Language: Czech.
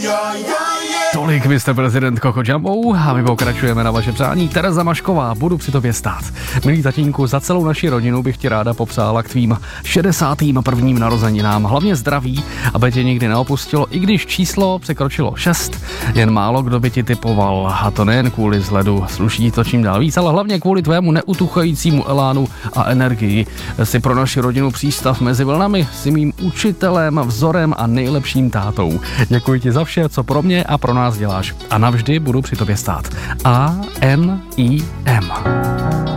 Tolik Mr. Prezident Coco Jumbo a my pokračujeme na vaše přání. Tereza Mašková, budu při tobě stát. Milý tatínku, za celou naši rodinu bych ti ráda popřála k tvým 61. narozeninám. Hlavně zdraví, aby tě nikdy neopustilo, i když číslo překročilo 6. Jen málo kdo by ti typoval. A to nejen kvůli vzhledu, sluší to čím dál víc, ale hlavně kvůli tvému neutuchajícímu elánu a energii. Jsi pro naši rodinu přístav mezi vlnami, jsi mým učitelem, vzorem a nejlepším tátou. Děkuji ti za vše, co pro mě a pro nás děláš. A navždy budu při tobě stát. ANIM.